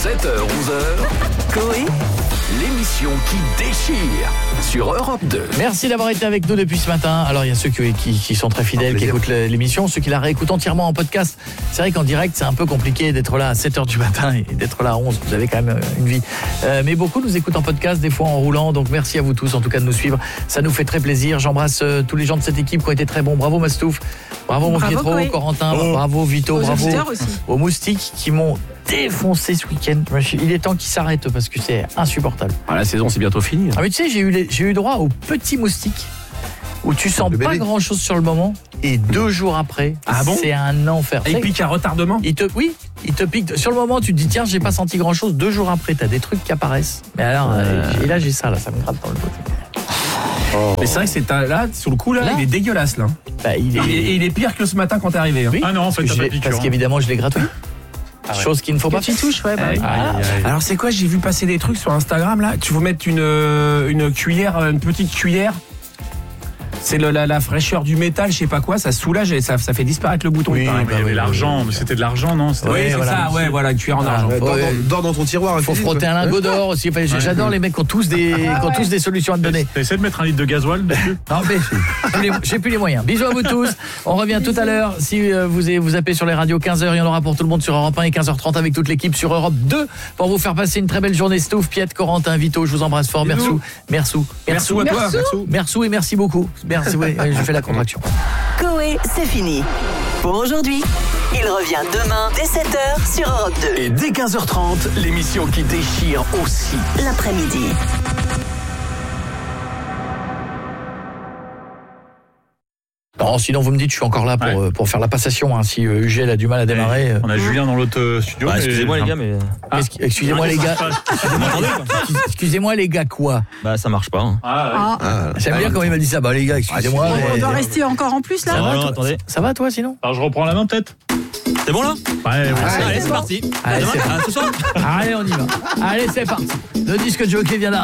7h, 11h, Coé, l'émission qui déchire sur Europe 2. Merci d'avoir été avec nous depuis ce matin. Alors il y a ceux qui sont très fidèles, qui écoutent l'émission, ceux qui la réécoutent entièrement en podcast. C'est vrai qu'en direct c'est un peu compliqué d'être là à 7h du matin et d'être là à 11. Vous avez quand même une vie. Mais beaucoup nous écoutent en podcast, des fois en roulant. Donc merci à vous tous en tout cas de nous suivre. Ça nous fait très plaisir. J'embrasse tous les gens de cette équipe qui ont été très bons. Bravo Mastouf, bravo mon Pietro, Corentin, bravo Vito, bravo aux moustiques qui m'ont défoncé ce week-end. Il est temps qu'ils s'arrêtent parce que c'est insupportable. Ah, la saison c'est bientôt fini. Ah mais tu sais, j'ai eu droit aux petits moustiques où tu sens pas grand chose sur le moment et 2 jours après, c'est un enfer. Et il pique à retardement. Il te pique. Sur le moment, tu te dis tiens, j'ai pas senti grand chose. 2 jours après, t'as des trucs qui apparaissent. Mais alors, et là j'ai ça me gratte dans le dos. Mais c'est vrai que c'est là sur le coup là, il est dégueulasse là. Bah, il est pire que ce matin quand t'es arrivé. Hein. Oui, ah non, en fait, parce qu'évidemment je l'ai gratuit. Chose qu'il ne faut pas faire. Touche, ouais. Alors c'est quoi, j'ai vu passer des trucs sur Instagram là. Tu veux mettre une cuillère, une petite cuillère. C'est la fraîcheur du métal, je sais pas quoi, ça soulage et ça fait disparaître le bouton. Oui, mais l'argent, mais c'était de l'argent, non? Oui, c'est ça, une cuillère en argent. Dors dans ton tiroir. Il faut frotter un lingot d'or aussi. Enfin, j'adore les mecs qui ont tous des solutions à te donner. T'essaies de mettre un litre de gasoil dessus? Non, mais j'ai plus les moyens. Bisous à vous tous. On revient tout à l'heure. Si vous zappez sur les radios 15h, il y en aura pour tout le monde sur Europe 1 et 15h30 avec toute l'équipe sur Europe 2 pour vous faire passer une très belle journée. Stouff, Piet, Corentin, Vito, je vous embrasse fort. Merci à toi. Merci et merci beaucoup. Merci, oui, je fais la contraction. Coé, c'est fini. Pour aujourd'hui, il revient demain dès 7h sur Europe 2. Et dès 15h30, l'émission qui déchire aussi. L'après-midi. Non, sinon vous me dites, je suis encore là pour faire la passation. Hein, si UGL a du mal à démarrer. On a Julien dans l'autre studio. Excusez-moi les gars, mais... Excusez-moi les gars. Excusez-moi les gars quoi? Bah ça marche pas. Hein. J'aime bien quand il m'a dit ça. Bah les gars, excusez-moi. On doit rester encore en plus là. Attendez. Ça va toi sinon? Alors je reprends la main peut-être. C'est bon là? Ouais. Allez, c'est parti. Allez, ce soir. Allez, on y va. Allez, c'est parti. Le disque de jockey vient d'arriver.